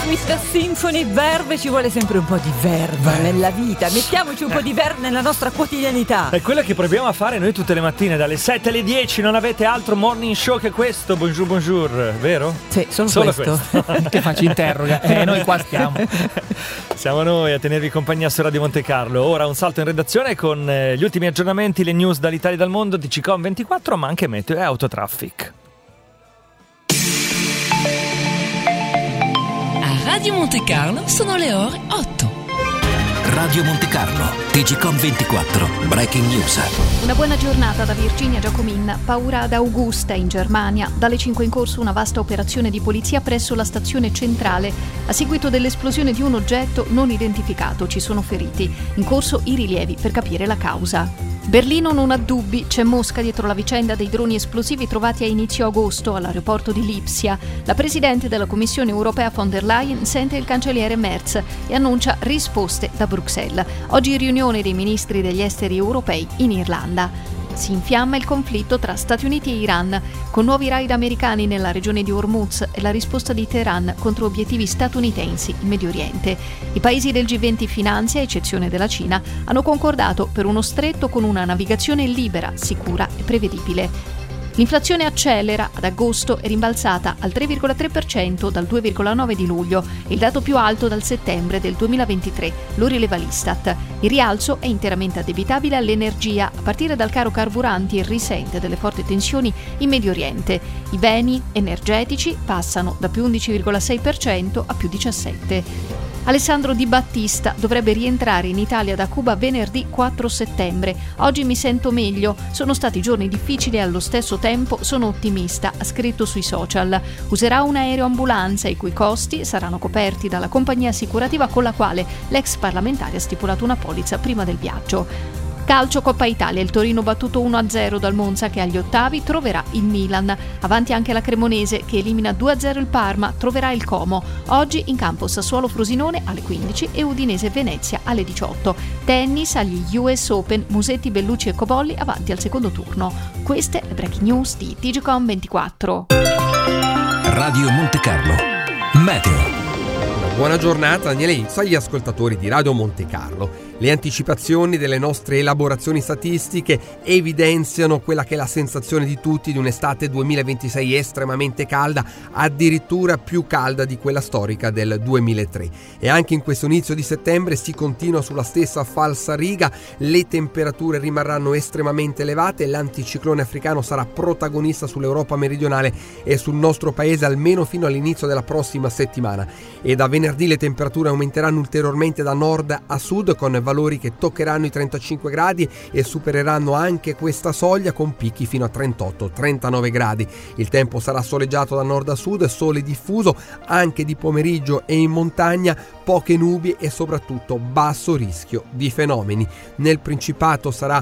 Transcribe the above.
With the Symphony, verve, ci vuole sempre un po' di verve nella vita. Mettiamoci un po' di verve nella nostra quotidianità. È quello che proviamo a fare noi tutte le mattine dalle 7 alle 10. Non avete altro morning show che questo. Bonjour, bonjour, vero? Sì, solo questo. Che faccio interroga. Noi qua stiamo. Siamo noi a tenervi compagnia su Radio Monte Carlo. Ora un salto in redazione con gli ultimi aggiornamenti, le news dall'Italia e dal mondo di TGcom24, ma anche meteo e autotraffic. Radio Monte Carlo sono le ore 8. Radio Monte Carlo, TGcom24, Breaking News. Una buona giornata da Virginia Giacomin. Paura ad Augusta in Germania. Dalle 5 in corso una vasta operazione di polizia presso la stazione centrale. A seguito dell'esplosione di un oggetto non identificato ci sono feriti. In corso i rilievi per capire la causa. Berlino non ha dubbi, c'è Mosca dietro la vicenda dei droni esplosivi trovati a inizio agosto all'aeroporto di Lipsia. La presidente della Commissione europea von der Leyen sente il cancelliere Merz e annuncia risposte da Bruxelles. Oggi riunione dei ministri degli esteri europei in Irlanda. Si infiamma il conflitto tra Stati Uniti e Iran, con nuovi raid americani nella regione di Hormuz e la risposta di Teheran contro obiettivi statunitensi in Medio Oriente. I paesi del G20 finanzia, a eccezione della Cina, hanno concordato per uno stretto con una navigazione libera, sicura e prevedibile. L'inflazione accelera, ad agosto è rimbalzata al 3,3% dal 2,9% di luglio, il dato più alto dal settembre del 2023, lo rileva l'Istat. Il rialzo è interamente addebitabile all'energia, a partire dal caro carburanti e il risente delle forti tensioni in Medio Oriente. I beni energetici passano da più 11,6% a più 17%. Alessandro Di Battista dovrebbe rientrare in Italia da Cuba venerdì 4 settembre. Oggi mi sento meglio, sono stati giorni difficili e allo stesso tempo sono ottimista, ha scritto sui social. Userà un aereo ambulanza i cui costi saranno coperti dalla compagnia assicurativa con la quale l'ex parlamentare ha stipulato una polizza prima del viaggio. Calcio Coppa Italia, il Torino battuto 1-0 dal Monza che agli ottavi troverà il Milan. Avanti anche la Cremonese che elimina 2-0 il Parma, troverà il Como. Oggi in campo Sassuolo Frosinone alle 15 e Udinese Venezia alle 18. Tennis agli US Open, Musetti, Bellucci e Cobolli avanti al secondo turno. Queste le breaking news di TGcom24. Radio Monte Carlo, meteo. Buona giornata Daniele Izzo agli ascoltatori di Radio Monte Carlo. Le anticipazioni delle nostre elaborazioni statistiche evidenziano quella che è la sensazione di tutti di un'estate 2026 estremamente calda, addirittura più calda di quella storica del 2003. E anche in questo inizio di settembre si continua sulla stessa falsariga, le temperature rimarranno estremamente elevate, l'anticiclone africano sarà protagonista sull'Europa meridionale e sul nostro paese almeno fino all'inizio della prossima settimana. E da venerdì le temperature aumenteranno ulteriormente da nord a sud con valori che toccheranno i 35 gradi e supereranno anche questa soglia con picchi fino a 38-39 gradi. Il tempo sarà soleggiato da nord a sud, sole diffuso anche di pomeriggio e in montagna, poche nubi e soprattutto basso rischio di fenomeni. Nel Principato sarà